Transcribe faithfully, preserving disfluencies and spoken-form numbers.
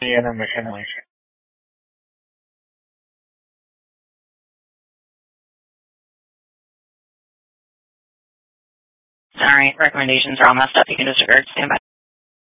Intermission. Sorry, recommendations are all messed up. You can disregard. Stand by.